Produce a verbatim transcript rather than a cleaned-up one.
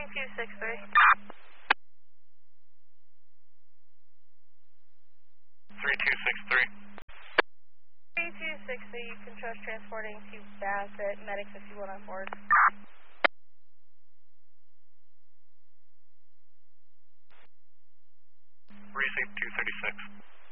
two six three. three two six three. three two six three, you can trust transporting to Bassett, medic fifty-one on board. Receive two thirty-six.